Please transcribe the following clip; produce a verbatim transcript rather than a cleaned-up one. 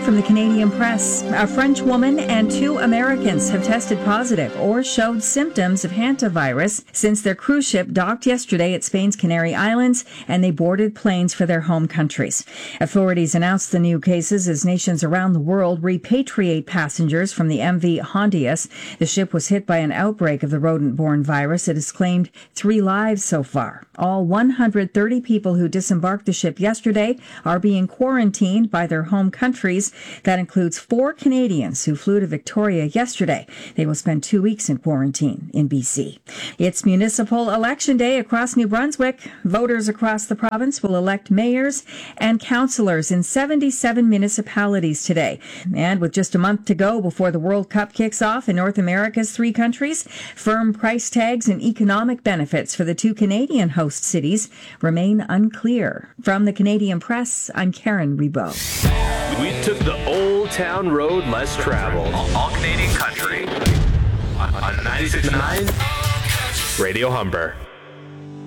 from the Canadian Press. A French woman and two Americans have tested positive or showed symptoms of hantavirus since their cruise ship docked yesterday at Spain's Canary Islands, and they boarded planes for their home countries. Authorities announced the new cases as nations around the world repatriate passengers from the M V Hondias. The ship was hit by an outbreak of the rodent-borne virus. It has claimed three lives so far. All one hundred thirty people who disembarked the ship yesterday are being quarantined by their home countries. That includes four Canadians who flew to Victoria yesterday. They will spend two weeks in quarantine in B C. It's municipal election day across New Brunswick. Voters across the province will elect mayors and councillors in seventy-seven municipalities today. And with just a month to go before the World Cup kicks off in North America's three countries, firm price tags and economic benefits for the two Canadian host cities remain unclear. From the Canadian Press, I'm Karen Rebow. We took the old town road less traveled. All Canadian country. On ninety-six point nine Radio Humber.